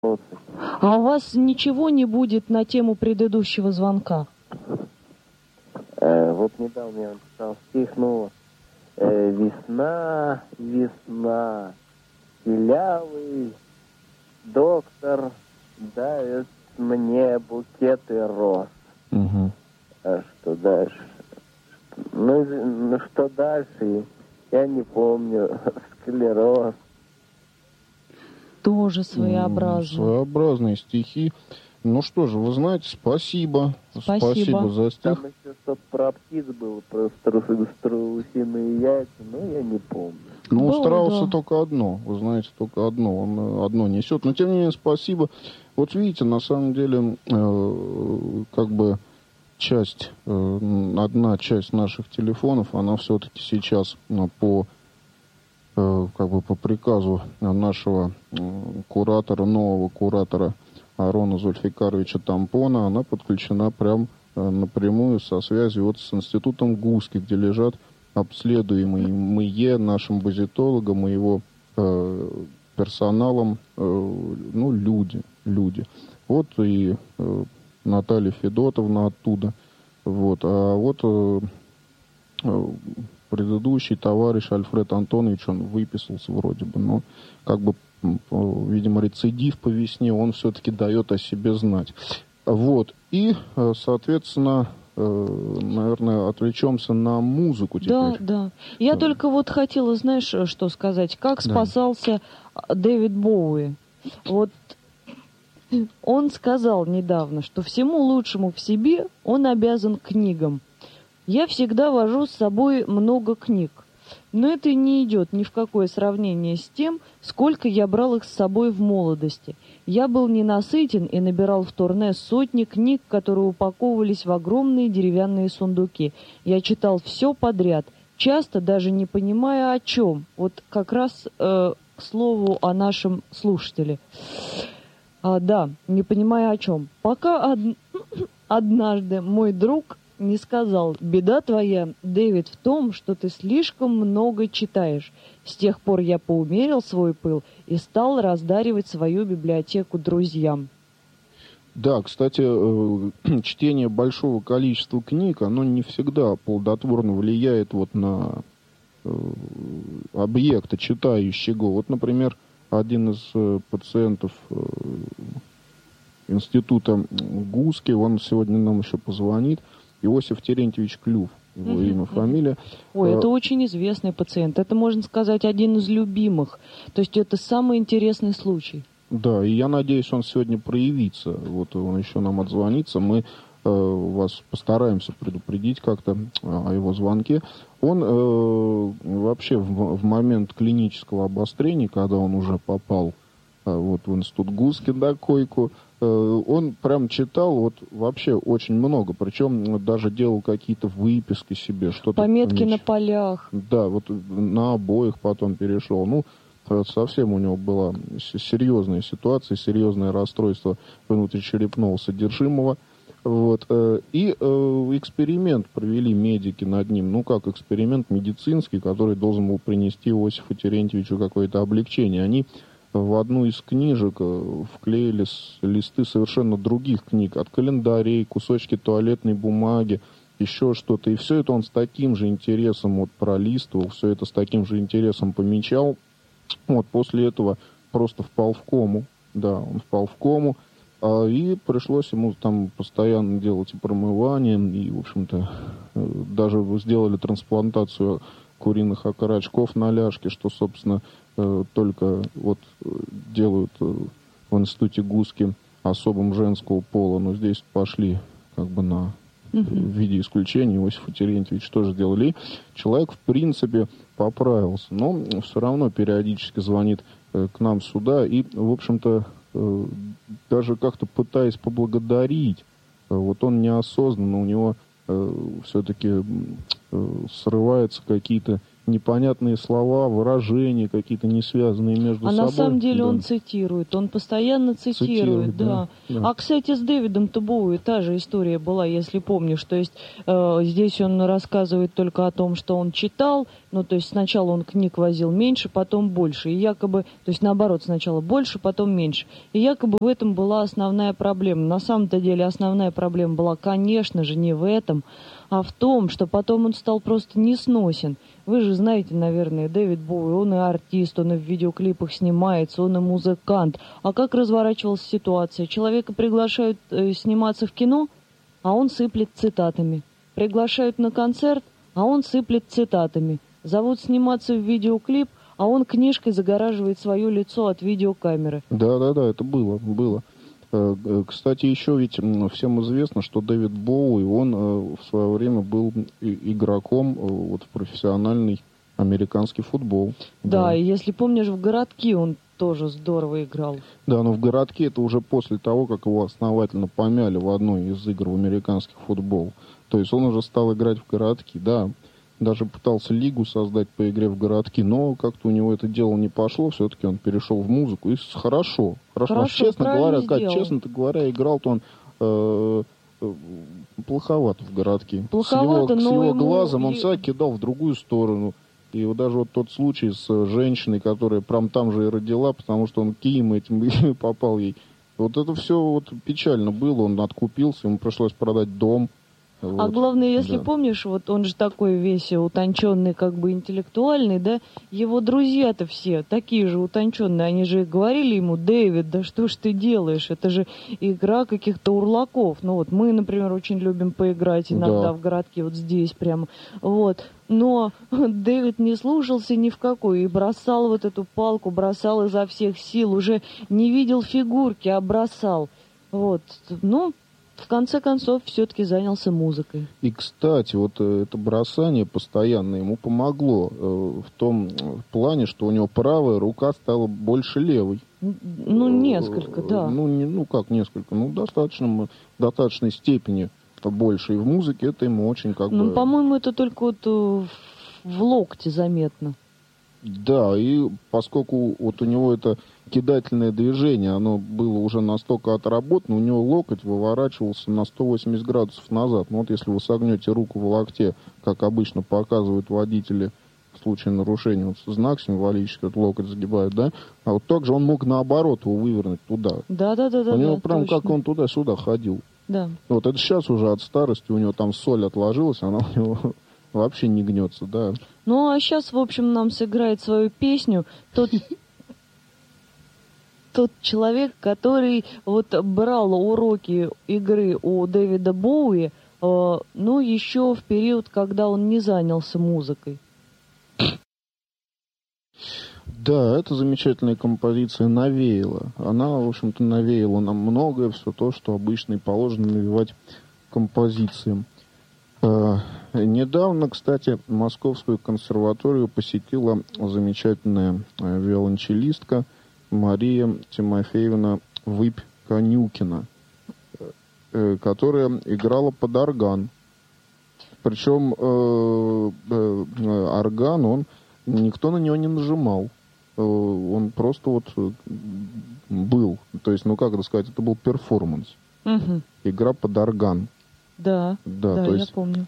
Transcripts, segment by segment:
А у вас ничего не будет на тему предыдущего звонка? Вот недавно я написал стих, весна, весна, пилявый доктор дает мне букеты роз. Угу. А что дальше? Ну, что дальше? Я не помню. Склероз. Тоже своеобразно. Своеобразные стихи. Ну что же, вы знаете, спасибо. Спасибо за стих. Там еще что-то про птиц было, про страусиные яйца, но я не помню. Ну, у страуса только одно, вы знаете, только одно. Он одно несет. Но, тем не менее, спасибо. Вот видите, на самом деле, как бы одна часть наших телефонов, она все-таки сейчас по приказу нашего куратора, нового куратора Арона Зульфикаровича Тампона, она подключена прям напрямую со связью вот с институтом Гуски, где лежат обследуемые нашим базитологом и его персоналом люди. Вот и Наталья Федотовна оттуда. Вот. А вот предыдущий товарищ Альфред Антонович, он выписался вроде бы, но видимо, рецидив по весне, он все-таки дает о себе знать. Вот. И, соответственно, наверное, отвлечемся на музыку теперь. Да. Я только вот хотела, знаешь, что сказать. Как спасался Дэвид Боуи. Вот он сказал недавно, что всему лучшему в себе он обязан книгам. Я всегда вожу с собой много книг. Но это не идет ни в какое сравнение с тем, сколько я брал их с собой в молодости. Я был ненасытен и набирал в турне сотни книг, которые упаковывались в огромные деревянные сундуки. Я читал все подряд, часто даже не понимая о чем. Вот как раз к слову о нашем слушателе. Не понимая о чем. Пока однажды мой друг не сказал: «Беда твоя, Дэвид, в том, что ты слишком много читаешь». С тех пор я поумерил свой пыл и стал раздаривать свою библиотеку друзьям. Да, кстати, чтение большого количества книг, оно не всегда плодотворно влияет вот на объекта читающего. Вот, например, один из пациентов института Гуски, он сегодня нам еще позвонит, Иосиф Терентьевич Клюв, его имя, фамилия. Ой, это очень известный пациент. Это, можно сказать, один из любимых. То есть это самый интересный случай. Да, и я надеюсь, он сегодня проявится. Вот он еще нам отзвонится. Мы вас постараемся предупредить как-то о его звонке. Он вообще в момент клинического обострения, когда он уже попал вот в институт Гуски на койку, он прям читал вот вообще очень много, причем даже делал какие-то выписки себе, что-то. Пометки на полях. Да, вот на обоих потом перешел. Ну, совсем у него была серьезная ситуация, серьезное расстройство внутричерепного содержимого. Вот. И эксперимент провели медики над ним, ну как эксперимент медицинский, который должен был принести Иосифу Терентьевичу какое-то облегчение. Они в одну из книжек вклеили листы совершенно других книг, от календарей, кусочки туалетной бумаги, еще что-то. И все это он с таким же интересом вот пролистывал, все это с таким же интересом помечал. Вот после этого просто впал в кому. Да, он впал в кому. И пришлось ему там постоянно делать и промывание, и, в общем-то, даже сделали трансплантацию куриных окорочков на ляжке, что, собственно, только вот делают в институте Гуски особым женского пола, но здесь пошли как бы в виде исключения. Иосиф Терентьевич тоже делали. И человек, в принципе, поправился, но все равно периодически звонит к нам сюда и, в общем-то, даже как-то пытаясь поблагодарить, вот он неосознанно, у него все-таки срываются какие-то непонятные слова, выражения какие-то не связанные между собой. А на самом деле да. он цитирует, он постоянно цитирует, да. А, кстати, с Дэвидом-то Боуи та же история была, если помнишь. То есть здесь он рассказывает только о том, что он читал, ну, то есть сначала он книг возил меньше, потом больше. И якобы, то есть наоборот, сначала больше, потом меньше. И якобы в этом была основная проблема. На самом-то деле основная проблема была, конечно же, не в этом, а в том, что потом он стал просто несносен. Вы же знаете, наверное, Дэвид Боуи, он и артист, он и в видеоклипах снимается, он и музыкант. А как разворачивалась ситуация? Человека приглашают сниматься в кино, а он сыплет цитатами. Приглашают на концерт, а он сыплет цитатами. Зовут сниматься в видеоклип, а он книжкой загораживает свое лицо от видеокамеры. Да, это было. Кстати, еще ведь всем известно, что Дэвид Боуи, он в свое время был игроком вот, в профессиональный американский футбол. Да, и если помнишь, в городке он тоже здорово играл. Да, но в городке это уже после того, как его основательно помяли в одной из игр в американский футбол. То есть он уже стал играть в городке, да. Даже пытался лигу создать по игре в городки, но как-то у него это дело не пошло, все-таки он перешел в музыку, и хорошо. Честно говоря, играл-то он плоховато в городке. Плоховато, с его глазом он всегда кидал в другую сторону. И вот даже вот тот случай с женщиной, которая прям там же и родила, потому что он кием этим попал ей. Вот это все вот печально было, он откупился, ему пришлось продать дом. Вот. А главное, если помнишь, вот он же такой весь утонченный, как бы интеллектуальный, да, его друзья-то все такие же утонченные, они же говорили ему: Дэвид, да что ж ты делаешь, это же игра каких-то урлаков. Ну вот мы, например, очень любим поиграть иногда в городке, вот здесь прямо, вот. Но Дэвид не слушался ни в какой и бросал вот эту палку, бросал изо всех сил, уже не видел фигурки, а бросал. Вот, ну... В конце концов, все-таки занялся музыкой. И, кстати, вот это бросание постоянно ему помогло в том плане, что у него правая рука стала больше левой. Ну, несколько, да. Как несколько? Ну, в достаточной степени больше. И в музыке это ему очень как бы... Ну, по-моему, это только вот в локте заметно. Да, и поскольку вот у него это кидательное движение, оно было уже настолько отработано, у него локоть выворачивался на 180 градусов назад. Ну вот если вы согнете руку в локте, как обычно показывают водители в случае нарушения, вот знак символический, вот локоть загибают, да, а вот также он мог наоборот его вывернуть туда. Да. У него прям точно. как он туда-сюда ходил. Да. Вот это сейчас уже от старости у него там соль отложилась, она у него... вообще не гнется, да. Ну, а сейчас, в общем, нам сыграет свою песню тот человек, который вот брал уроки игры у Дэвида Боуи, ну, еще в период, когда он не занялся музыкой. Да, эта замечательная композиция навеяла. Она, в общем-то, навеяла нам многое, все то, что обычно и положено навевать композициям. Недавно, кстати, Московскую консерваторию посетила замечательная виолончелистка Мария Тимофеевна Выпь-Конюкина, которая играла под орган. Причем орган, никто на него не нажимал. Он просто вот был. То есть, как это сказать, это был перформанс. Угу. Игра под орган. Да, то есть... я помню.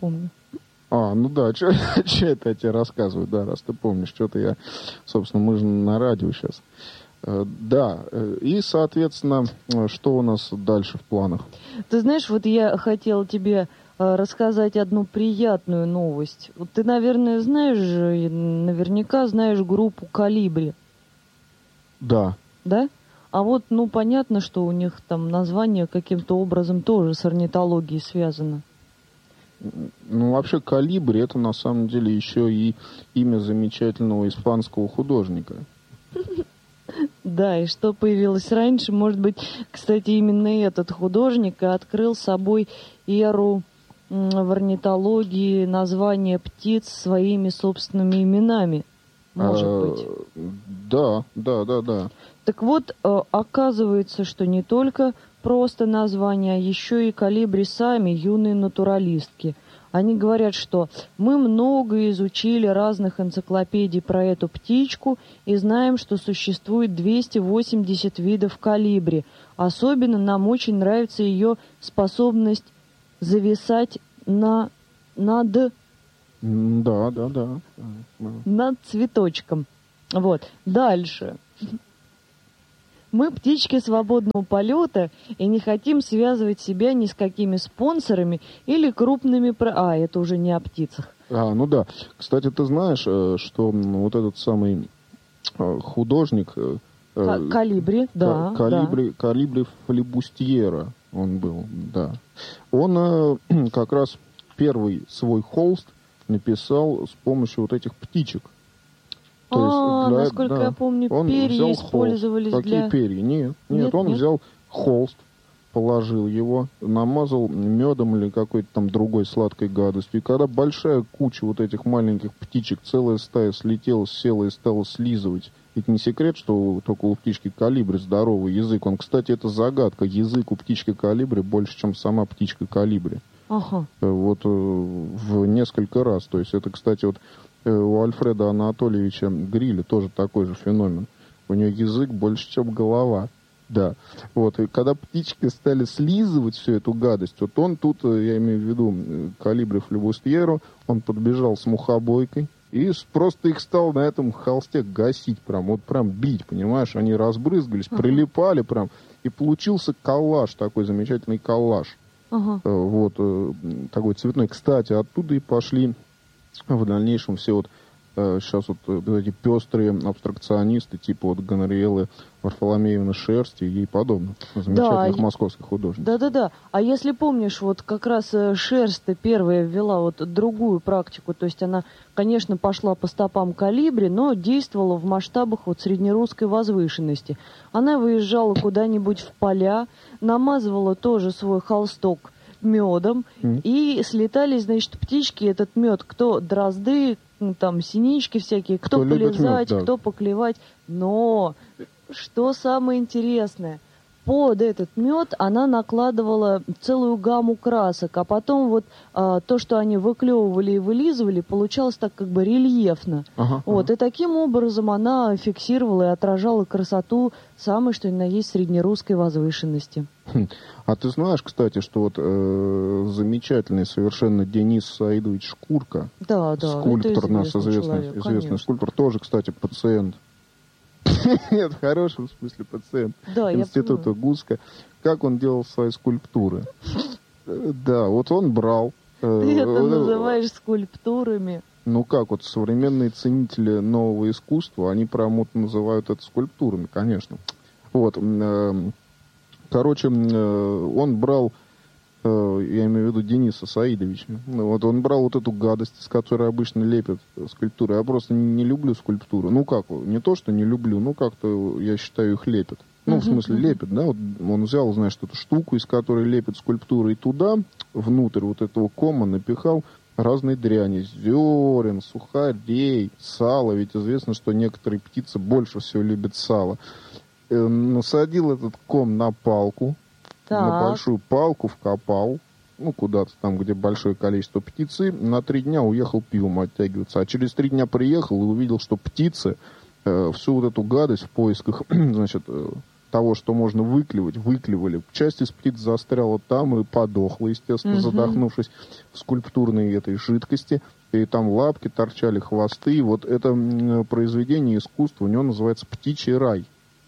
Что это я тебе рассказываю, да, раз ты помнишь, что-то я, собственно, мы же на радио сейчас. Да, и, соответственно, что у нас дальше в планах? Ты знаешь, вот я хотела тебе рассказать одну приятную новость. Вот ты, наверное, наверняка знаешь группу «Колибри». Да. Да? А вот, понятно, что у них там название каким-то образом тоже с орнитологией связано. Вообще «Колибри» — это на самом деле еще и имя замечательного испанского художника. Да, и что появилось раньше, может быть, кстати, именно этот художник и открыл собой эру в орнитологии названия птиц своими собственными именами. Может быть. Да. Так вот, оказывается, что не только просто название, а еще и колибри сами юные натуралистки. Они говорят, что мы много изучили разных энциклопедий про эту птичку и знаем, что существует 280 видов колибри. Особенно нам очень нравится ее способность зависать над цветочком. Вот. Дальше. Мы птички свободного полета и не хотим связывать себя ни с какими спонсорами или крупными... это уже не о птицах. Ну да. Кстати, ты знаешь, что вот этот самый художник... Колибри, да. Колибри флебустьера он был, да. Он как раз первый свой холст написал с помощью вот этих птичек. Насколько я помню, перья использовались Какие перья? Нет, он взял холст, положил его, намазал медом или какой-то там другой сладкой гадостью. И когда большая куча вот этих маленьких птичек, целая стая слетела, села и стала слизывать. Ведь не секрет, что только у птички колибри здоровый язык. Кстати, это загадка. Язык у птички колибри больше, чем сама птичка колибри. Ага. Вот в несколько раз. То есть это, кстати, вот у Альфреда Анатольевича Гриля тоже такой же феномен. У нее язык больше, чем голова. Да. Вот. И когда птички стали слизывать всю эту гадость, вот он тут, я имею в виду Колибри флебустьеру, он подбежал с мухобойкой и просто их стал на этом холсте гасить прям бить, понимаешь? Они разбрызгались, прилипали прям, и получился коллаж, такой замечательный коллаж. Вот, такой цветной. Кстати, оттуда и пошли в дальнейшем все вот сейчас вот эти пестрые абстракционисты, типа вот Гонриэллы Варфоломеевны Шерсти и подобных замечательных московских художников. Да. А если помнишь, вот как раз Шерсть первая ввела вот другую практику, то есть она, конечно, пошла по стопам Колибри, но действовала в масштабах вот среднерусской возвышенности. Она выезжала куда-нибудь в поля, намазывала тоже свой холсток медом, и слетались, значит, птички, этот мед, кто дрозды, там синички всякие, кто полизать, мед, да, кто поклевать. Но что самое интересное, под этот мед она накладывала целую гамму красок, а потом вот то, что они выклевывали и вылизывали, получалось так как бы рельефно. И таким образом она фиксировала и отражала красоту самой, что ни на есть, среднерусской возвышенности. А ты знаешь, кстати, что вот замечательный совершенно Денис Саидович Шкурка, скульптор, наш известный скульптор, тоже, кстати, пациент. Нет, в хорошем смысле пациент Института Гуска. Как он делал свои скульптуры? Да, вот он брал... Ты это называешь скульптурами? Ну как, вот современные ценители нового искусства, они прям вот называют это скульптурами, конечно. Вот, короче, он брал, я имею в виду Дениса Саидовича, вот он брал вот эту гадость, с которой обычно лепят скульптуры. Я просто не люблю скульптуры. Ну как, не то, что не люблю, ну как-то, я считаю, их лепят. Ну, в смысле, лепят, да, вот он взял, знаешь, эту штуку, из которой лепят скульптуры, и туда, внутрь вот этого кома напихал разной дряни, зерен, сухарей, сала, ведь известно, что некоторые птицы больше всего любят сало. Насадил этот ком на палку, на большую палку вкопал, куда-то там, где большое количество птицы, на 3 дня уехал пивом оттягиваться. А через 3 дня приехал и увидел, что птицы всю вот эту гадость в поисках, значит, того, что можно выклевали. Часть из птиц застряла там и подохла, естественно, задохнувшись в скульптурной этой жидкости. И там лапки торчали, хвосты. Вот это произведение искусства, у него называется «Птичий рай».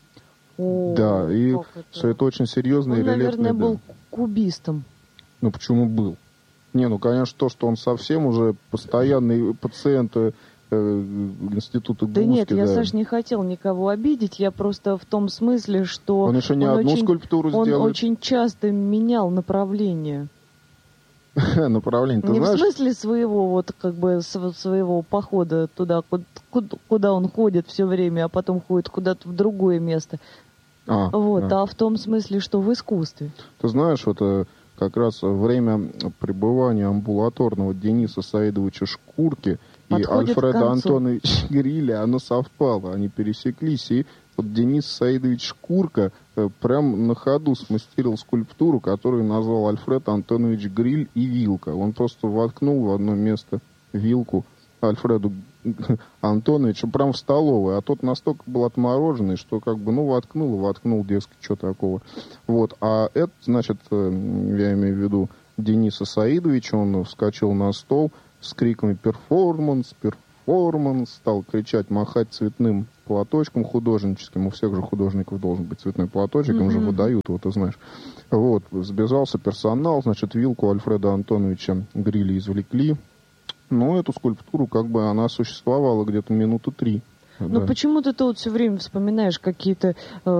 Да, и все это очень серьезно и рельефно. Он, наверное, был кубистом. Ну, почему был? Конечно, то, что он совсем уже постоянный пациент Института Гуски. Да нет, я, Саш, не хотел никого обидеть, я просто в том смысле, что... Он еще не одну скульптуру сделает. Он очень часто менял направление. Направление, ты не знаешь? В смысле своего, вот как бы своего похода туда, куда он ходит все время, а потом ходит куда-то в другое место. А в том смысле, что в искусстве. Ты знаешь, вот как раз время пребывания амбулаторного Дениса Саидовича Шкурки и Альфреда Антоновича Гриля, оно совпало, они пересеклись, и Вот Денис Саидович Шкурка прям на ходу смастерил скульптуру, которую назвал Альфред Антонович Гриль и вилка. Он просто воткнул в одно место вилку Альфреду Антоновичу прям в столовой, а тот настолько был отмороженный, что как бы, воткнул, дескать, что такого. Вот, а это, значит, я имею в виду Дениса Саидовича, он вскочил на стол с криками «Перформанс! Перформанс!», стал кричать, махать цветным платочком художническим. У всех же художников должен быть цветной платочек, им же выдают, вот ты знаешь. Вот, сбежался персонал, значит, вилку Альфреда Антоновича Гриля извлекли. Но эту скульптуру, как бы, она существовала где-то минуты 3. Но да. Почему-то ты вот все время вспоминаешь какие-то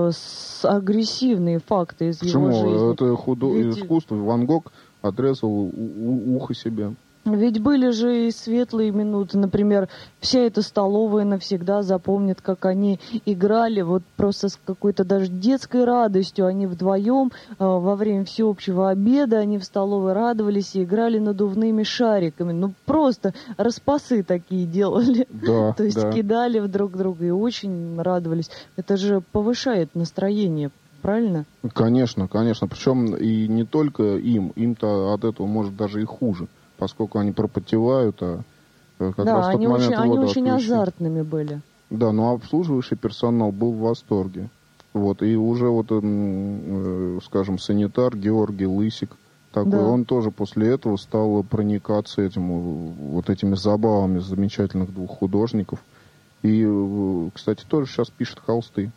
агрессивные факты из его жизни. Почему? Это искусство. Ван Гог отрезал ухо себе. Ведь были же и светлые минуты. Например, вся эта столовая навсегда запомнит, как они играли, вот просто с какой-то даже детской радостью. Они вдвоем во время всеобщего обеда, они в столовой радовались и играли надувными шариками. Ну, просто распасы такие делали. Да, То есть кидали в друг друга и очень радовались. Это же повышает настроение. Правильно? Конечно, конечно. Причем и не только им-то от этого может даже и хуже. Поскольку они пропотевают, а как раз в тот момент они воду очень отключили. азартными были. Да, но обслуживающий персонал был в восторге. Вот, и уже вот, скажем, санитар Георгий Лысик, такой, он тоже после этого стал проникаться этими забавами замечательных двух художников. И, кстати, тоже сейчас пишет холсты.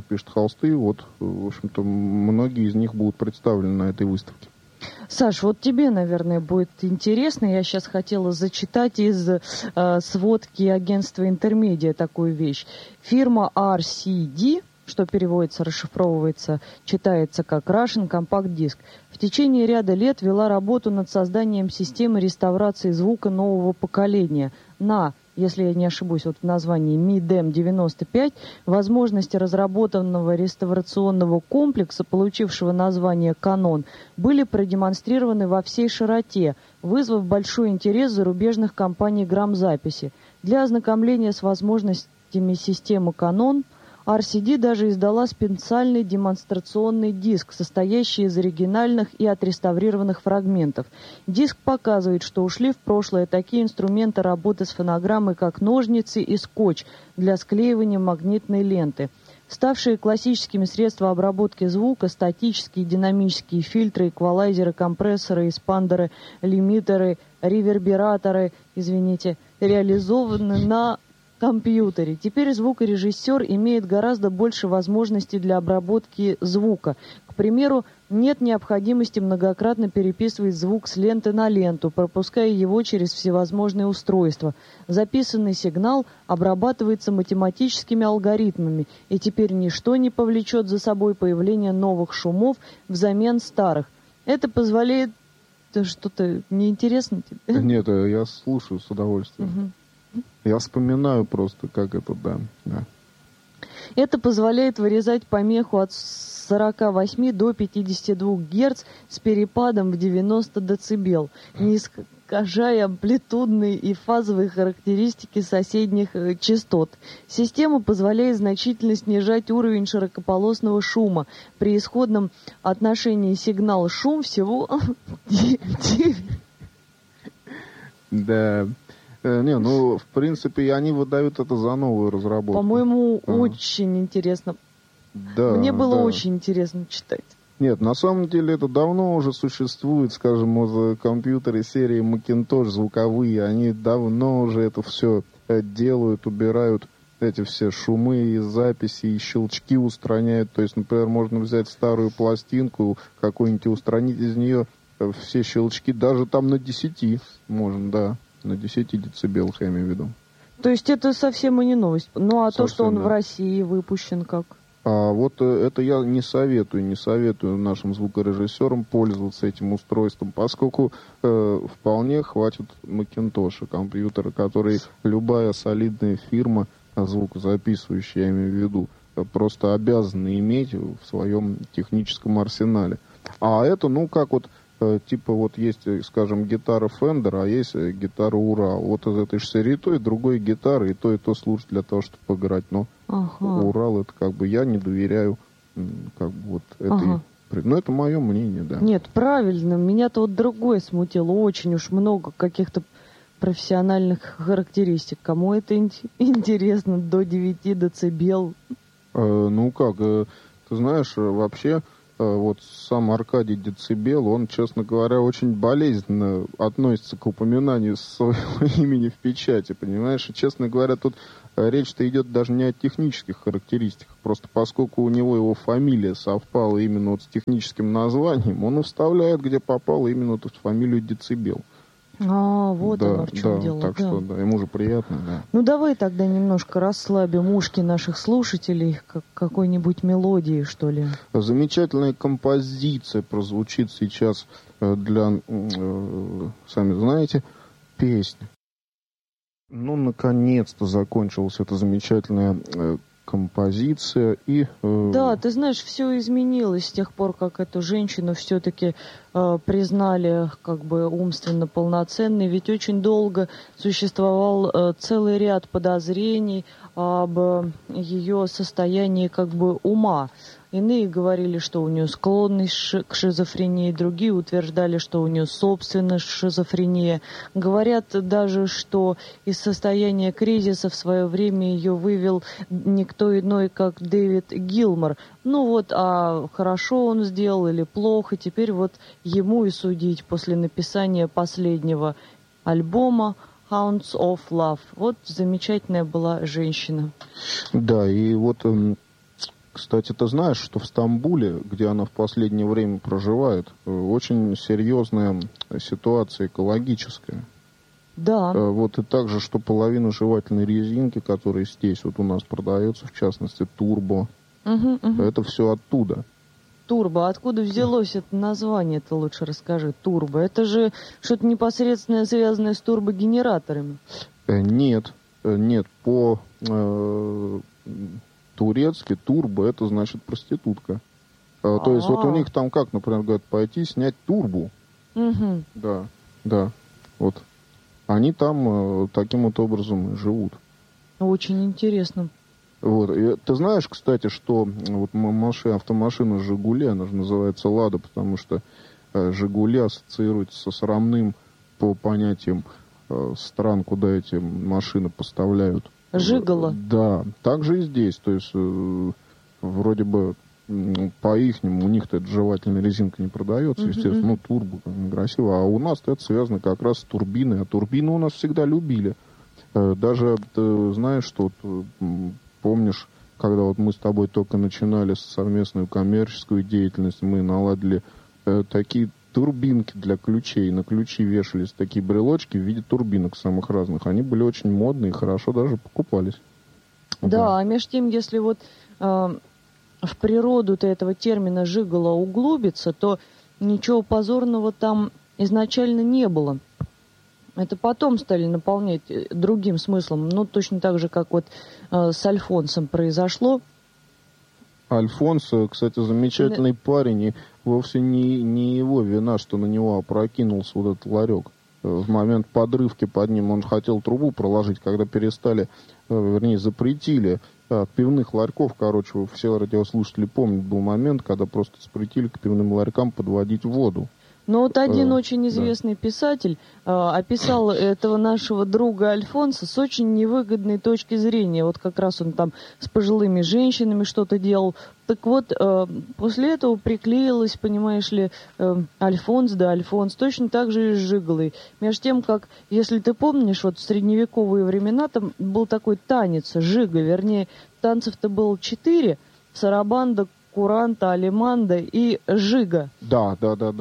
Вот, в общем-то, многие из них будут представлены на этой выставке. Саш, вот тебе, наверное, будет интересно. Я сейчас хотела зачитать из сводки агентства «Интермедиа» такую вещь. Фирма RCD, что переводится, расшифровывается, читается как Russian Compact Disc, в течение ряда лет вела работу над созданием системы реставрации звука нового поколения на, если я не ошибусь, вот в названии MIDEM-95, возможности разработанного реставрационного комплекса, получившего название «Канон», были продемонстрированы во всей широте, вызвав большой интерес зарубежных компаний грамзаписи. Для ознакомления с возможностями системы «Канон» RCD даже издала специальный демонстрационный диск, состоящий из оригинальных и отреставрированных фрагментов. Диск показывает, что ушли в прошлое такие инструменты работы с фонограммой, как ножницы и скотч для склеивания магнитной ленты. Ставшие классическими средства обработки звука, статические и динамические фильтры, эквалайзеры, компрессоры, эспандеры, лимитеры, ревербераторы, реализованы на компьютере. Теперь звукорежиссер имеет гораздо больше возможностей для обработки звука. К примеру, нет необходимости многократно переписывать звук с ленты на ленту, пропуская его через всевозможные устройства. Записанный сигнал обрабатывается математическими алгоритмами, и теперь ничто не повлечет за собой появление новых шумов взамен старых. Это позволяет... Что-то неинтересно тебе? Нет, я слушаю с удовольствием. Я вспоминаю просто, как это, да. Это позволяет вырезать помеху от 48 до 52 Гц с перепадом в 90 дБ, не искажая амплитудные и фазовые характеристики соседних частот. Система позволяет значительно снижать уровень широкополосного шума. При исходном отношении сигнал-шум всего... Да... в принципе, они выдают это за новую разработку. По-моему, очень интересно. Да, мне было очень интересно читать. Нет, на самом деле это давно уже существует, скажем, компьютеры серии Macintosh звуковые, они давно уже это все делают, убирают эти все шумы из записи, и щелчки устраняют. То есть, например, можно взять старую пластинку какую-нибудь и устранить из нее все щелчки, даже там на 10 можно, да. На 10 децибелах, я имею в виду. То есть это совсем и не новость. Ну, а совсем, то, что он в России выпущен, как? А вот это я не советую нашим звукорежиссерам пользоваться этим устройством, поскольку вполне хватит Macintosh, компьютера, который любая солидная фирма, звукозаписывающая, я имею в виду, просто обязана иметь в своем техническом арсенале. А это, типа вот есть, скажем, гитара Fender, а есть гитара Урал. Вот из этой же серии той и другой гитары, и то служит для того, чтобы играть. Но Урал, это как бы я не доверяю как бы вот этой... Но это мое мнение, да. Нет, правильно. Меня-то вот другое смутило. Очень уж много каких-то профессиональных характеристик. Кому это интересно? До 9 децибел. Ну как, ты знаешь, вообще вот сам Аркадий Децибел, он, честно говоря, очень болезненно относится к упоминанию своего имени в печати, понимаешь? И, честно говоря, тут речь-то идет даже не о технических характеристиках, просто поскольку у него его фамилия совпала именно вот с техническим названием, он и вставляет, где попало именно вот фамилию Децибел. Вот да, оно в чем дело. Так что, да, ему же приятно, да. Ну, давай тогда немножко расслабим ушки наших слушателей какой-нибудь мелодии, что ли. Замечательная композиция прозвучит сейчас для, сами знаете, песни. Ну, наконец-то закончилась эта замечательная композиция. И, Да, ты знаешь, все изменилось с тех пор, как эту женщину все-таки признали как бы умственно полноценной. Ведь очень долго существовал целый ряд подозрений об ее состоянии как бы ума. Иные говорили, что у нее склонность к шизофрении, другие утверждали, что у нее собственная шизофрения. Говорят даже, что из состояния кризиса в свое время ее вывел никто иной, как Дэвид Гилмор. Ну вот, а хорошо он сделал или плохо, теперь вот ему и судить после написания последнего альбома «Hounds of Love». Вот замечательная была женщина. Да, и вот... Кстати, ты знаешь, что в Стамбуле, где она в последнее время проживает, очень серьезная ситуация экологическая. Да. Вот и также, что половина жевательной резинки, которая здесь вот у нас продается, в частности, Турбо, это все оттуда. Турбо. Откуда взялось это название, ты лучше расскажи. Турбо. Это же что-то непосредственно связанное с турбогенераторами. Нет. Турецкий турбо, это значит проститутка. То есть вот у них там как, например, говорят, пойти снять турбу. Да. Вот. Они там таким вот образом живут. Очень интересно. Вот. И ты знаешь, кстати, что вот автомашина «Жигули», она же называется «Лада», потому что «Жигули» ассоциируется со срамным по понятиям стран, куда эти машины поставляют. Жигало. Да, так же и здесь. То есть, вроде бы, по-ихнему, у них-то эта жевательная резинка не продается, естественно, турбо, красиво. А у нас это связано как раз с турбиной. А турбины у нас всегда любили. Даже, ты знаешь, что помнишь, когда вот мы с тобой только начинали совместную коммерческую деятельность, мы наладили такие турбинки для ключей. На ключи вешались такие брелочки в виде турбинок самых разных. Они были очень модные и хорошо даже покупались. Да, а между тем, если вот в природу-то этого термина «жигало» углубиться, то ничего позорного там изначально не было. Это потом стали наполнять другим смыслом. Ну, точно так же, как вот с Альфонсом произошло. Альфонс, кстати, замечательный парень, и вовсе не его вина, что на него опрокинулся вот этот ларек. В момент подрывки под ним он хотел трубу проложить, когда перестали, вернее, запретили пивных ларьков, короче, все радиослушатели помнят, был момент, когда просто запретили к пивным ларькам подводить воду. Но вот один очень известный писатель описал этого нашего друга Альфонса с очень невыгодной точки зрения. Вот как раз он там с пожилыми женщинами что-то делал. Так вот, после этого приклеилось, понимаешь ли, Альфонс да Альфонс, точно так же и с жиголой. Между тем, как, если ты помнишь, вот в средневековые времена там был такой танец, жига, вернее, танцев-то было 4, сарабанда, куранта, алиманда и жига. Да.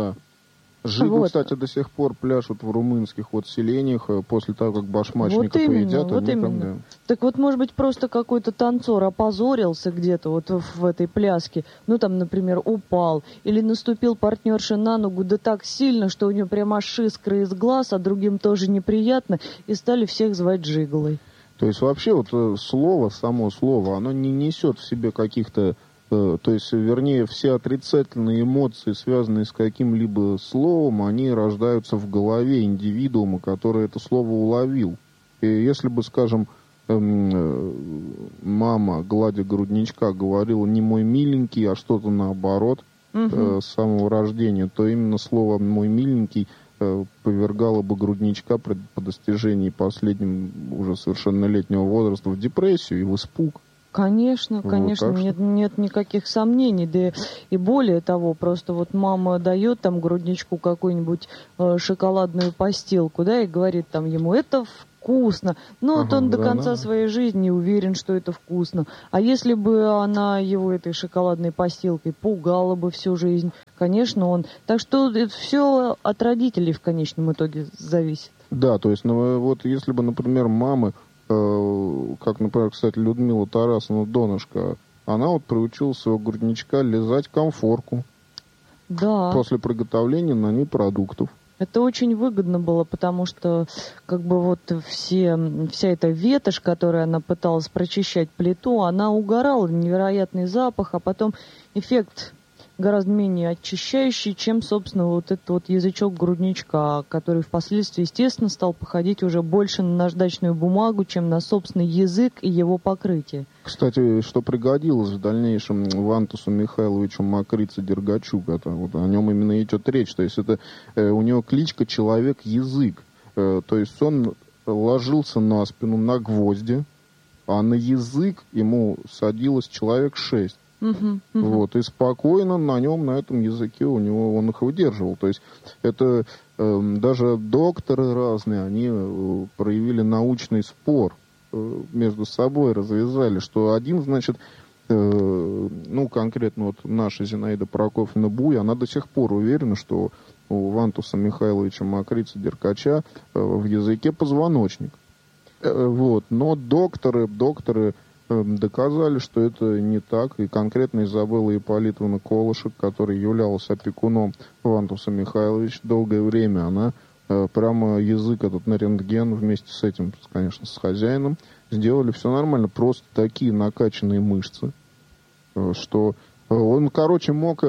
Жигу, вот. Кстати, до сих пор пляшут в румынских вот селениях после того, как башмачника поедят. Вот именно. Там, да. Так вот, может быть, просто какой-то танцор опозорился где-то вот в этой пляске. Ну, там, например, упал. Или наступил партнерша на ногу, да так сильно, что у него прямо аж искры из глаз, а другим тоже неприятно. И стали всех звать жиголой. То есть вообще вот само слово, оно не несет в себе каких-то... То есть, вернее, все отрицательные эмоции, связанные с каким-либо словом, они рождаются в голове индивидуума, который это слово уловил. И если бы, скажем, мама, гладя грудничка, говорила не мой миленький, а что-то наоборот с самого рождения, то именно слово «мой миленький» повергало бы грудничка по достижении последним уже совершеннолетнего возраста в депрессию и в испуг. Конечно, конечно, вот, нет никаких сомнений, да и более того, просто вот мама дает там грудничку какую-нибудь шоколадную постилку, да, и говорит там ему, это вкусно, но вот он до конца своей жизни не уверен, что это вкусно, а если бы она его этой шоколадной постилкой пугала бы всю жизнь, конечно, он, так что это все от родителей в конечном итоге зависит. Да, то есть, ну, вот если бы, например, мамы, как, например, кстати, Людмила Тарасовна Донышко, она вот приучила своего грудничка лизать комфорку. Да. После приготовления на ней продуктов. Это очень выгодно было, потому что как бы вот вся эта ветошь, которой она пыталась прочищать плиту, она угорала, невероятный запах, а потом эффект гораздо менее очищающий, чем, собственно, вот этот вот язычок грудничка, который впоследствии, естественно, стал походить уже больше на наждачную бумагу, чем на собственный язык и его покрытие. Кстати, что пригодилось в дальнейшем Вантусу Михайловичу Макрице-Дергачук, это вот о нем именно идет речь, то есть это у него кличка Человек-язык, то есть он ложился на спину на гвозди, а на язык ему садилось человек 6. Вот, и спокойно на нем, на этом языке у него он их выдерживал. То есть это даже докторы разные, они проявили научный спор между собой, развязали, что один, значит, ну, конкретно вот наша Зинаида Прокофьевна Буй, она до сих пор уверена, что у Вантуса Михайловича Макрицы-Деркача в языке позвоночник. Вот, но докторы доказали, что это не так, и конкретно Изабелла Ипполитовна Колышек, которая являлась опекуном Вантуса Михайловича долгое время, она прямо язык этот на рентген вместе с этим, конечно, с хозяином, сделали все нормально, просто такие накачанные мышцы, что он, короче, мог...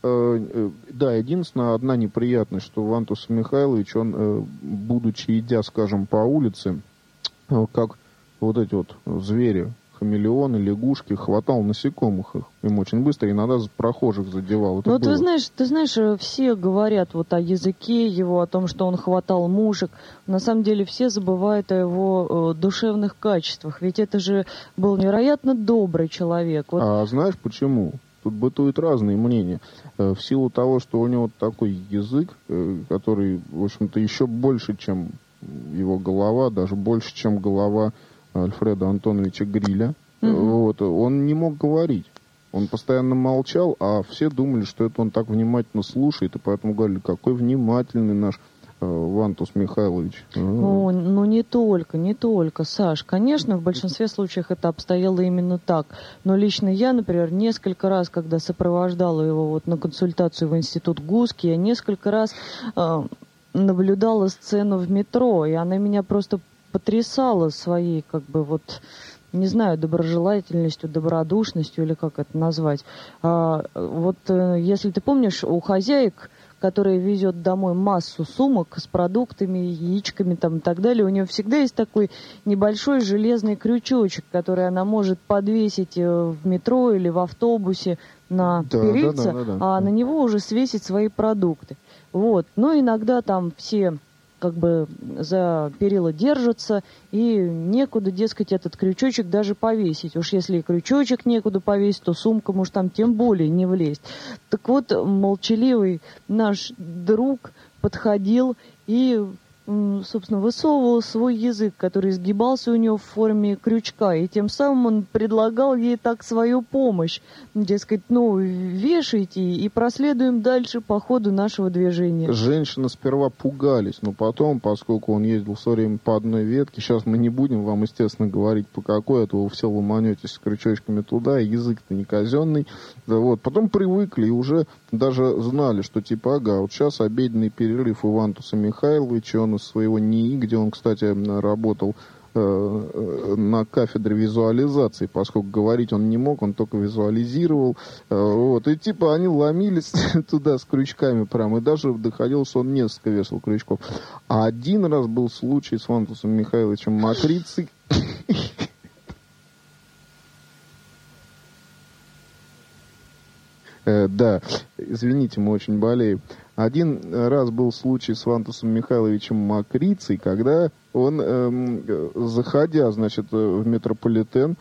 Да, единственное, одна неприятность, что Вантус Михайлович, он, будучи идя, скажем, по улице, как вот эти вот звери, хамелеоны, лягушки, хватал насекомых их. Им очень быстро, иногда прохожих задевал. Ну, ты знаешь, все говорят вот о языке его, о том, что он хватал мушек. На самом деле все забывают о его душевных качествах. Ведь это же был невероятно добрый человек. Вот. А знаешь почему? Тут бытуют разные мнения. В силу того, что у него такой язык, который, в общем-то, еще больше, чем его голова, даже больше, чем голова Альфреда Антоновича Гриля. Вот, он не мог говорить. Он постоянно молчал, а все думали, что это он так внимательно слушает, и поэтому говорили, какой внимательный наш Вантус Михайлович. Ну, не только, Саш. Конечно, в большинстве случаев это обстояло именно так. Но лично я, например, несколько раз, когда сопровождала его вот на консультацию в институт Гуски, я несколько раз наблюдала сцену в метро, и она меня просто потрясала своей, как бы вот, не знаю, доброжелательностью, добродушностью, или как это назвать. Вот если ты помнишь, у хозяек, которая везет домой массу сумок с продуктами, яичками там и так далее, у нее всегда есть такой небольшой железный крючочек, который она может подвесить в метро или в автобусе на перильце, а на него уже свесить свои продукты. Вот. Но иногда там все как бы за перила держатся, и некуда, дескать, этот крючочек даже повесить. Уж если и крючочек некуда повесить, то сумка может там тем более не влезть. Так вот, молчаливый наш друг подходил и, собственно, высовывал свой язык, который сгибался у него в форме крючка, и тем самым он предлагал ей так свою помощь. Дескать, ну, вешайте и проследуем дальше по ходу нашего движения. Женщины сперва пугались, но потом, поскольку он ездил все время по одной ветке, сейчас мы не будем вам, естественно, говорить по какой, а то вы все ломанетесь с крючочками туда, и язык-то не казенный. Да, вот. Потом привыкли и уже даже знали, что типа, ага, вот сейчас обеденный перерыв у Вантуса Михайловича, он из своего НИИ, где он, кстати, работал на кафедре визуализации, поскольку говорить он не мог, он только визуализировал. Вот. И типа они ломились туда с крючками прям, и даже доходило, что он несколько вешал крючков. А один раз был случай с Вантусом Михайловичем Макрицей, Да, извините, мы очень болеем. Один раз был случай с Вантусом Михайловичем Макрицей, когда он, заходя, значит, в метрополитен,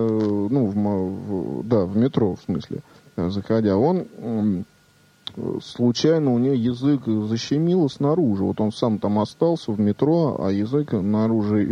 в метро, в смысле, заходя, он случайно у него язык защемило снаружи. Вот он сам там остался в метро, а язык наружу.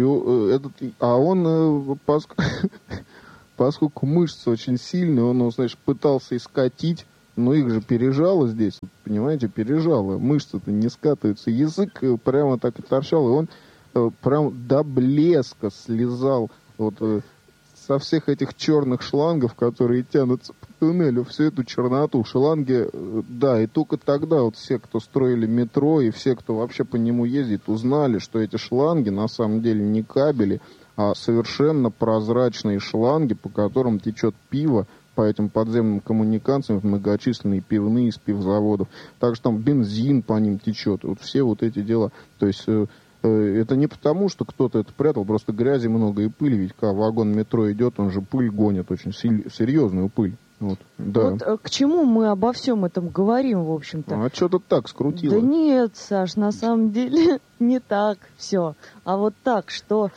Поскольку мышцы очень сильные, он, значит, пытался и скатить, но их же пережало здесь, понимаете, пережало. Мышцы-то не скатываются. Язык прямо так и торчал, и он прям до блеска слезал вот со всех этих черных шлангов, которые тянутся по туннелю, всю эту черноту. Шланги, да, и только тогда вот все, кто строили метро, и все, кто вообще по нему ездит, узнали, что эти шланги на самом деле не кабели, а совершенно прозрачные шланги, по которым течет пиво по этим подземным коммуникациям в многочисленные пивные из пивзаводов. Так что там бензин по ним течет. Вот все вот эти дела. То есть это не потому, что кто-то это прятал, просто грязи много и пыли. Ведь когда вагон метро идет, он же пыль гонит, очень серьезную пыль. Вот, да. Вот к чему мы обо всем этом говорим, в общем-то? А что-то так скрутило. Да нет, Саш, на самом деле не так все. А вот так, что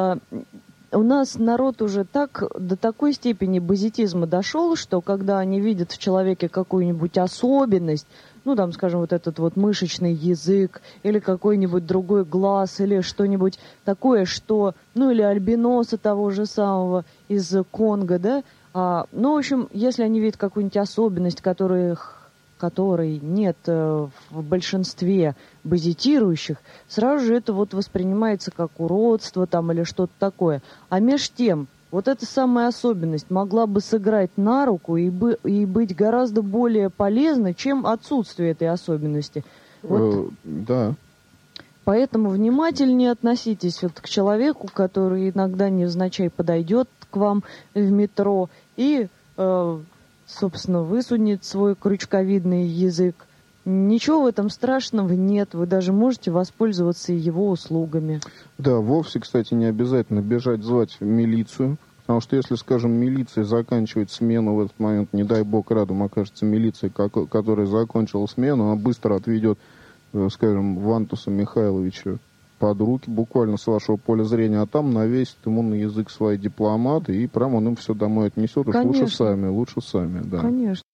у нас народ уже так до такой степени базитизма дошел, что когда они видят в человеке какую-нибудь особенность, ну, там, скажем, вот этот вот мышечный язык, или какой-нибудь другой глаз, или что-нибудь такое, что, ну, или альбиноса того же самого из Конго, да, ну, в общем, если они видят какую-нибудь особенность, которой нет в большинстве базитирующих, сразу же это вот воспринимается как уродство там или что-то такое. А меж тем, вот эта самая особенность могла бы сыграть на руку и быть гораздо более полезной, чем отсутствие этой особенности. Вот. Да. Поэтому внимательнее относитесь вот к человеку, который иногда невзначай подойдет к вам в метро и, собственно, высунет свой крючковидный язык. Ничего в этом страшного нет. Вы даже можете воспользоваться его услугами. Да, вовсе, кстати, не обязательно бежать звать милицию. Потому что если, скажем, милиция заканчивает смену в этот момент, не дай бог рядом окажется милиция, которая закончила смену, она быстро отведет, скажем, Вантуса Михайловича под руки, буквально с вашего поля зрения, а там навесит ему на язык свои дипломаты, и прямо он им все домой отнесет. Уж лучше сами, да. Конечно.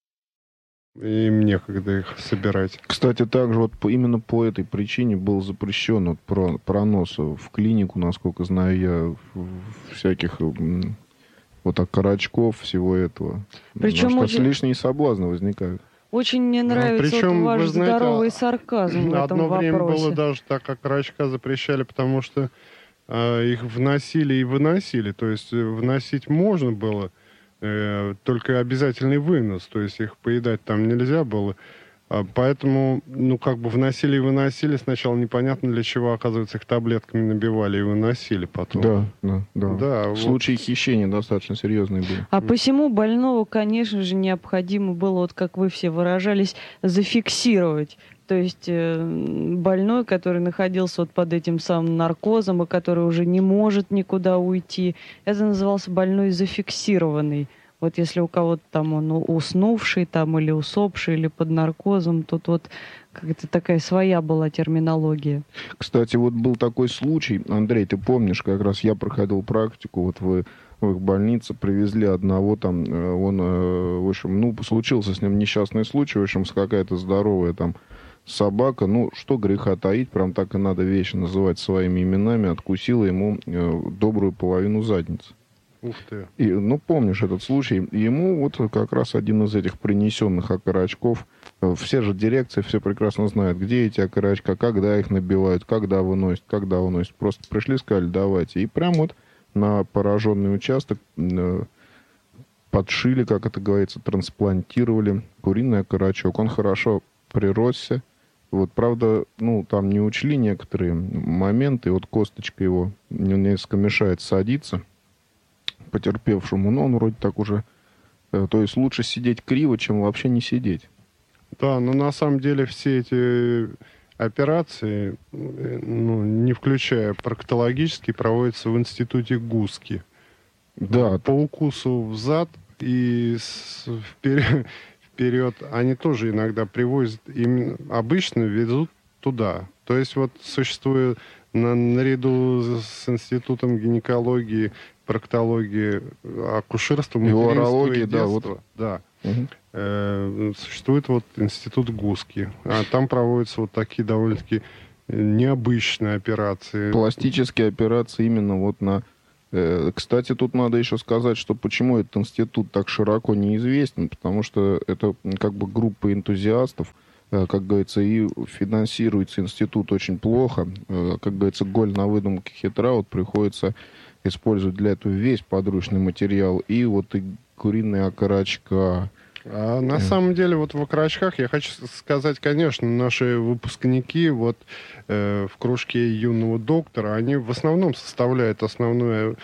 Им некогда их собирать. Кстати, также вот именно по этой причине был запрещен вот пронос в клинику, насколько знаю я, всяких вот окорочков, всего этого. Причем очень... лишние соблазны возникают. Очень мне нравится причем, вот ваш знаете, здоровый сарказм в этом вопросе. Одно время было даже так, окорочка запрещали, потому что их вносили и выносили. То есть вносить можно было, только обязательный вынос, то есть их поедать там нельзя было. Поэтому, вносили и выносили. Сначала непонятно для чего, оказывается, их таблетками набивали и выносили потом. Да. Случаи хищения достаточно серьезные были. А посему больного, конечно же, необходимо было, вот как вы все выражались, зафиксировать. То есть больной, который находился вот под этим самым наркозом, и который уже не может никуда уйти, это назывался больной зафиксированный. Вот если у кого-то там он уснувший там, или усопший, или под наркозом, тут вот как-то такая своя была терминология. Кстати, вот был такой случай, Андрей, ты помнишь, как раз я проходил практику, вот в их больнице привезли одного там, он, в общем, случился с ним несчастный случай, в общем, с какая-то здоровая там собака, что греха таить, прям так и надо вещи называть своими именами, откусила ему добрую половину задницы. Ух ты. И, помнишь этот случай, ему вот как раз один из этих принесенных окорочков, все же дирекции все прекрасно знают, где эти окорочка, когда их набивают, когда выносят. Просто пришли, сказали, давайте. И прям вот на пораженный участок подшили, как это говорится, трансплантировали куриный окорочок. Он хорошо приросся. Вот, правда, там не учли некоторые моменты. Вот косточка его несколько мешает садиться потерпевшему, но он вроде так уже... То есть лучше сидеть криво, чем вообще не сидеть. Да, но на самом деле все эти операции, не включая проктологические, проводятся в институте Гуски. Да. По укусу в зад и вперед, они тоже иногда привозят, именно обычно везут туда. То есть вот существует наряду с институтом гинекологии, проктологии, акушерства, материнства и детства, существует вот институт Гуски. А там проводятся вот такие довольно-таки необычные операции. Пластические операции именно вот на... Кстати, тут надо еще сказать, что почему этот институт так широко неизвестен, потому что это как бы группа энтузиастов, как говорится, и финансируется институт очень плохо. Как говорится, голь на выдумке хитра, вот приходится использовать для этого весь подручный материал, и вот и куриные окорочка. А на самом деле, вот в окорочках, я хочу сказать, конечно, наши выпускники вот в кружке юного доктора, они в основном составляют основную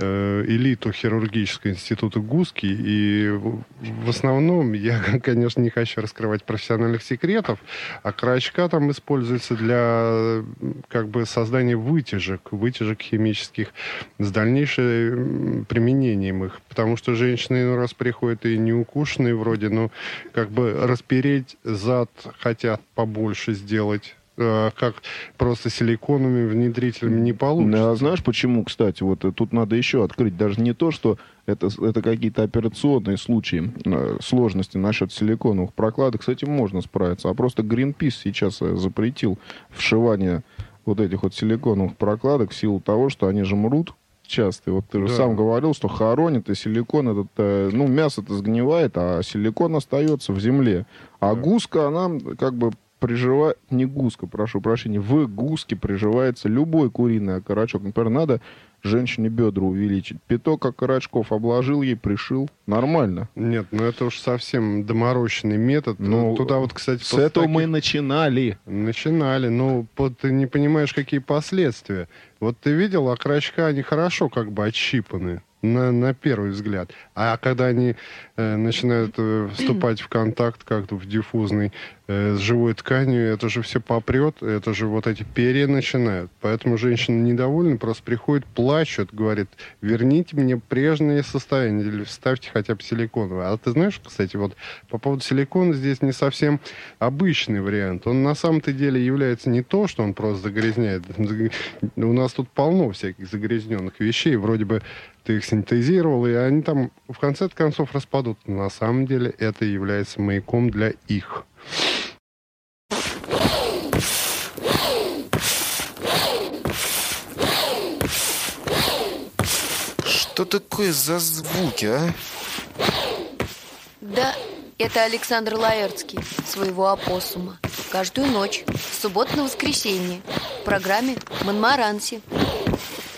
элиту хирургического института Гуски, и в основном, я, конечно, не хочу раскрывать профессиональных секретов, окорочка там используется для как бы создания вытяжек химических с дальнейшим применением их, потому что женщины иной раз приходят и не укушенные вроде, но как бы распереть зад хотят побольше сделать, как просто силиконовыми внедрителями не получится. А знаешь почему, кстати, вот тут надо еще открыть, даже не то, что это какие-то операционные случаи, сложности насчет силиконовых прокладок, с этим можно справиться, а просто Greenpeace сейчас запретил вшивание вот этих вот силиконовых прокладок в силу того, что они же мрут часто. Вот ты же сам говорил, что хоронит, и силикон этот, мясо-то сгнивает, а силикон остается в земле. А гуска, она как бы приживает, не гуска, прошу прощения, в гуске приживается любой куриный окорочок. Например, надо женщине бедра увеличить. Пяток окорочков обложил ей, пришил. Нормально. Нет, это уж совсем доморощенный метод. Туда вот, кстати... С этого мы начинали. Но ты не понимаешь, какие последствия. Вот ты видел, окорочка, они хорошо как бы отщипаны. На первый взгляд. А когда они начинают вступать в контакт как-то в диффузный с живой тканью, это же все попрет, это же вот эти перья начинают. Поэтому женщина недовольна, просто приходит, плачет, говорит, верните мне прежнее состояние или вставьте хотя бы силиконовое. А ты знаешь, кстати, вот по поводу силикона здесь не совсем обычный вариант. Он на самом-то деле является не то, что он просто загрязняет. У нас тут полно всяких загрязненных вещей, вроде бы ты их синтезировал, и они там в конце концов распадут. Но на самом деле это является маяком для их. Что такое за звуки, а? Да, это Александр Лаэртский, своего опоссума. Каждую ночь, с субботы на воскресенье, в программе «Монмаранси».